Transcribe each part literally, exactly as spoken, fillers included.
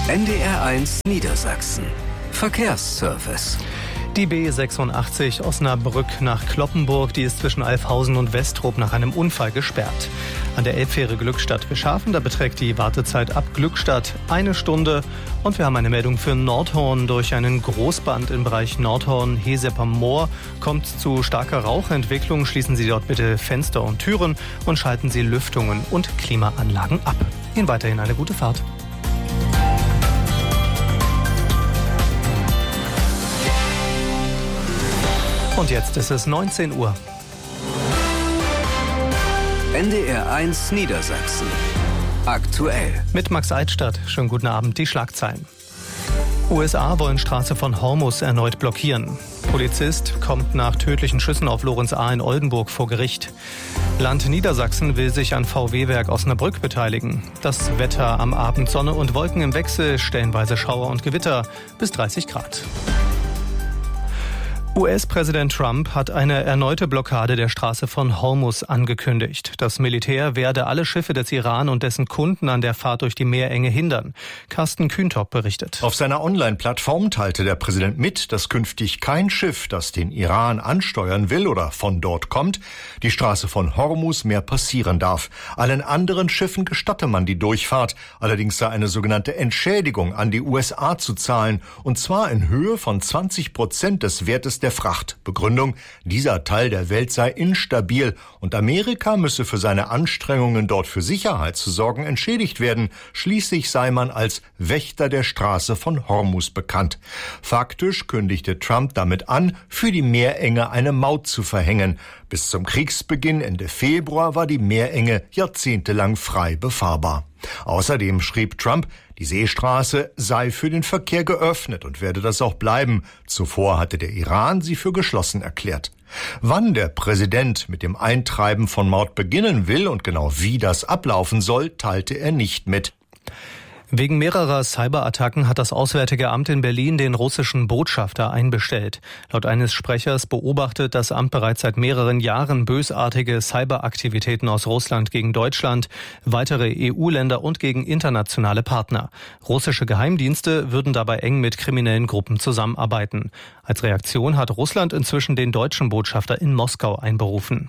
N D R eins Niedersachsen. Verkehrsservice. Die B sechsundachtzig Osnabrück nach Cloppenburg, die ist zwischen Alfhausen und Westrop nach einem Unfall gesperrt. An der Elbfähre Glückstadt-Wischhafen, da beträgt die Wartezeit ab Glückstadt eine Stunde. Und wir haben eine Meldung für Nordhorn. Durch einen Großband im Bereich Nordhorn-Hesepper Moor kommt zu starker Rauchentwicklung. Schließen Sie dort bitte Fenster und Türen und schalten Sie Lüftungen und Klimaanlagen ab. Ihnen weiterhin eine gute Fahrt. Und jetzt ist es neunzehn Uhr. N D R eins Niedersachsen. Aktuell. Mit Max Eitstadt. Schönen guten Abend. Die Schlagzeilen. U S A wollen Straße von Hormus erneut blockieren. Polizist kommt nach tödlichen Schüssen auf Lorenz A. in Oldenburg vor Gericht. Land Niedersachsen will sich an V W-Werk Osnabrück beteiligen. Das Wetter am Abend: Sonne und Wolken im Wechsel, stellenweise Schauer und Gewitter, bis dreißig Grad. U S-Präsident Trump hat eine erneute Blockade der Straße von Hormus angekündigt. Das Militär werde alle Schiffe des Iran und dessen Kunden an der Fahrt durch die Meerenge hindern. Carsten Kühntop berichtet. Auf seiner Online-Plattform teilte der Präsident mit, dass künftig kein Schiff, das den Iran ansteuern will oder von dort kommt, die Straße von Hormus mehr passieren darf. Allen anderen Schiffen gestatte man die Durchfahrt. Allerdings sei eine sogenannte Entschädigung an die U S A zu zahlen, und zwar in Höhe von zwanzig Prozent des Wertes der Fracht. Begründung: dieser Teil der Welt sei instabil und Amerika müsse für seine Anstrengungen, dort für Sicherheit zu sorgen, entschädigt werden. Schließlich sei man als Wächter der Straße von Hormus bekannt. Faktisch kündigte Trump damit an, für die Meerenge eine Maut zu verhängen. Bis zum Kriegsbeginn Ende Februar war die Meerenge jahrzehntelang frei befahrbar. Außerdem schrieb Trump, die Seestraße sei für den Verkehr geöffnet und werde das auch bleiben. Zuvor hatte der Iran sie für geschlossen erklärt. Wann der Präsident mit dem Eintreiben von Maut beginnen will und genau wie das ablaufen soll, teilte er nicht mit. Wegen mehrerer Cyberattacken hat das Auswärtige Amt in Berlin den russischen Botschafter einbestellt. Laut eines Sprechers beobachtet das Amt bereits seit mehreren Jahren bösartige Cyberaktivitäten aus Russland gegen Deutschland, weitere E U-Länder und gegen internationale Partner. Russische Geheimdienste würden dabei eng mit kriminellen Gruppen zusammenarbeiten. Als Reaktion hat Russland inzwischen den deutschen Botschafter in Moskau einberufen.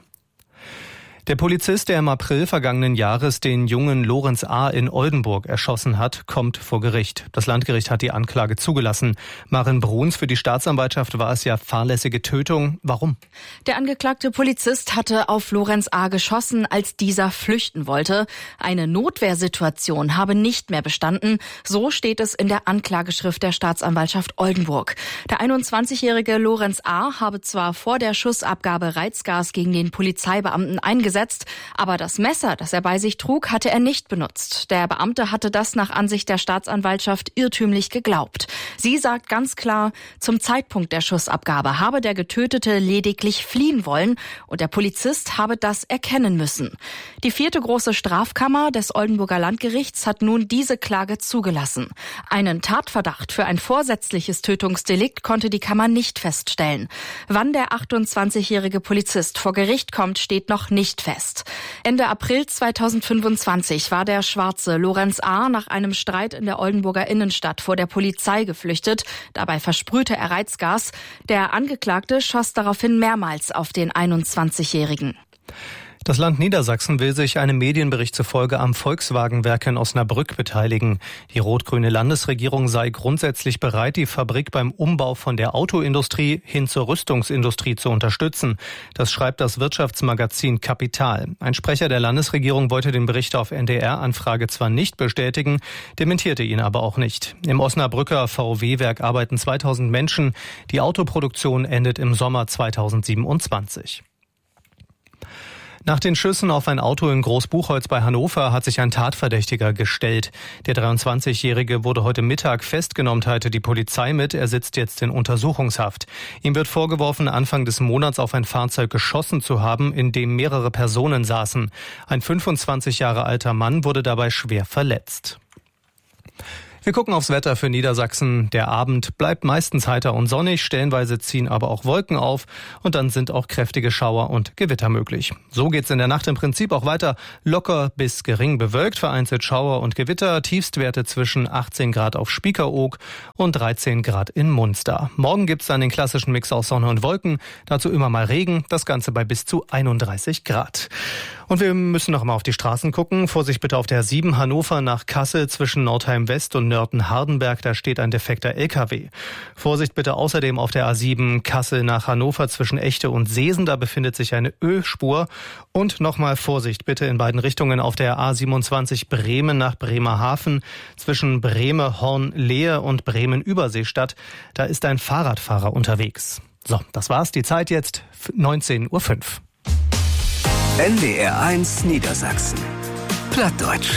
Der Polizist, der im April vergangenen Jahres den jungen Lorenz A. in Oldenburg erschossen hat, kommt vor Gericht. Das Landgericht hat die Anklage zugelassen. Maren Bruns, für die Staatsanwaltschaft war es ja fahrlässige Tötung. Warum? Der angeklagte Polizist hatte auf Lorenz A. geschossen, als dieser flüchten wollte. Eine Notwehrsituation habe nicht mehr bestanden. So steht es in der Anklageschrift der Staatsanwaltschaft Oldenburg. Der einundzwanzigjährige Lorenz A. habe zwar vor der Schussabgabe Reizgas gegen den Polizeibeamten eingesetzt, aber das Messer, das er bei sich trug, hatte er nicht benutzt. Der Beamte hatte das nach Ansicht der Staatsanwaltschaft irrtümlich geglaubt. Sie sagt ganz klar, zum Zeitpunkt der Schussabgabe habe der Getötete lediglich fliehen wollen und der Polizist habe das erkennen müssen. Die vierte große Strafkammer des Oldenburger Landgerichts hat nun diese Klage zugelassen. Einen Tatverdacht für ein vorsätzliches Tötungsdelikt konnte die Kammer nicht feststellen. Wann der achtundzwanzigjährige Polizist vor Gericht kommt, steht noch nicht fest. Ende April zweitausendfünfundzwanzig war der Schwarze Lorenz A. nach einem Streit in der Oldenburger Innenstadt vor der Polizei geflüchtet. Dabei versprühte er Reizgas. Der Angeklagte schoss daraufhin mehrmals auf den einundzwanzigjährigen. Das Land Niedersachsen will sich einem Medienbericht zufolge am Volkswagenwerk in Osnabrück beteiligen. Die rot-grüne Landesregierung sei grundsätzlich bereit, die Fabrik beim Umbau von der Autoindustrie hin zur Rüstungsindustrie zu unterstützen. Das schreibt das Wirtschaftsmagazin Kapital. Ein Sprecher der Landesregierung wollte den Bericht auf N D R-Anfrage zwar nicht bestätigen, dementierte ihn aber auch nicht. Im Osnabrücker V W-Werk arbeiten zweitausend Menschen. Die Autoproduktion endet im Sommer zweitausendsiebenundzwanzig. Nach den Schüssen auf ein Auto in Großbuchholz bei Hannover hat sich ein Tatverdächtiger gestellt. Der dreiundzwanzigjährige wurde heute Mittag festgenommen, teilte die Polizei mit. Er sitzt jetzt in Untersuchungshaft. Ihm wird vorgeworfen, Anfang des Monats auf ein Fahrzeug geschossen zu haben, in dem mehrere Personen saßen. Ein fünfundzwanzig Jahre alter Mann wurde dabei schwer verletzt. Wir gucken aufs Wetter für Niedersachsen. Der Abend bleibt meistens heiter und sonnig, stellenweise ziehen aber auch Wolken auf und dann sind auch kräftige Schauer und Gewitter möglich. So geht's in der Nacht im Prinzip auch weiter, locker bis gering bewölkt, vereinzelt Schauer und Gewitter, Tiefstwerte zwischen achtzehn Grad auf Spiekeroog und dreizehn Grad in Munster. Morgen gibt's dann den klassischen Mix aus Sonne und Wolken, dazu immer mal Regen, das Ganze bei bis zu einunddreißig Grad. Und wir müssen noch mal auf die Straßen gucken. Vorsicht bitte auf der A sieben Hannover nach Kassel zwischen Nordheim West und Nörten-Hardenberg. Da steht ein defekter L K W. Vorsicht bitte außerdem auf der A sieben Kassel nach Hannover zwischen Echte und Seesen. Da befindet sich eine Ölspur. Und nochmal Vorsicht bitte in beiden Richtungen auf der A siebenundzwanzig Bremen nach Bremerhaven zwischen Breme, Horn-Lehe und Bremen-Überseestadt. Da ist ein Fahrradfahrer unterwegs. So, das war's. Die Zeit jetzt neunzehn Uhr fünf. N D R eins Niedersachsen. Plattdeutsch.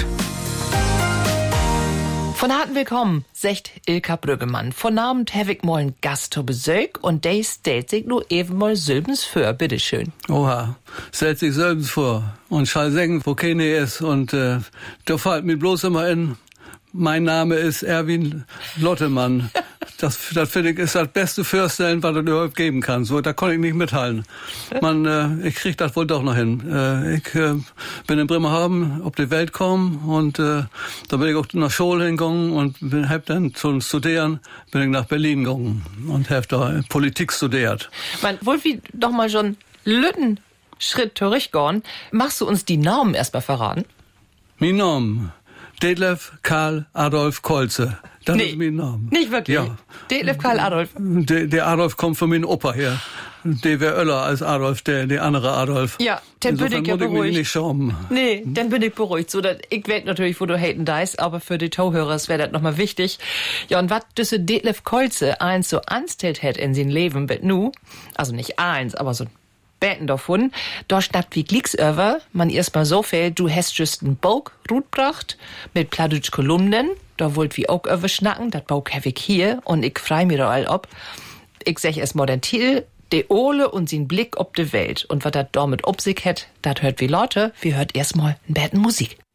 Von harten Willkommen, sagt Ilka Brüggemann. Von Abend habe ich mal einen Gast zu Besuch und der stellt sich nur eben mal Sülbens vor, bitteschön. Oha, stellt sich Sülbens vor und schall sagen, wo keine ist und äh, da fällt mir bloß immer in, mein Name ist Erwin Lottemann. Das, das finde ich ist das beste Vorstellen, was es überhaupt geben kann. So, da konnte ich nicht mithalten. Man, äh, ich krieg das wohl doch noch hin. Äh, ich äh, bin in Bremerhaven auf die Welt gekommen und äh, da bin ich auch nach Schule hingegangen und bin, hab dann zum Studieren bin ich nach Berlin gegangen und hab da Politik studiert. Man, wollt wie doch mal schon Lütten Schritt zurückgehen. Machst du uns die Namen erstmal verraten? Mein Name? Detlef Karl Adolf Kolze. Das nee, ist mein Name. Nicht wirklich? Ja. Detlef Karl Adolf. Der, der Adolf kommt von meinem Opa her. Der wäre Öller als Adolf, der, der andere Adolf. Ja, dann bin ich ja beruhigt. Nicht schauen. Nee, dann bin ich beruhigt. So, dass ich weiß natürlich, wo du haten deist, aber für die Tauhörers wäre das nochmal wichtig. Ja, und was diese Detlef Kolze eins so anstellt hat in sein Leben mit nu, also nicht eins, aber so Beten davon, da statt wie Glicksöver, man erstmal so viel, du hast just ein Bauch rutbracht mit Plattdeutsch Kolumnen, da wollt wie auch över schnacken, dat Bauch hab ich hier und ich frei mir da all ob. Ich sag erstmal den Titel, de Ole und sin Blick ob de Welt und was dat damit ob sich hat, dat hört wie Leute, wir hört erstmal ein Beten Musik.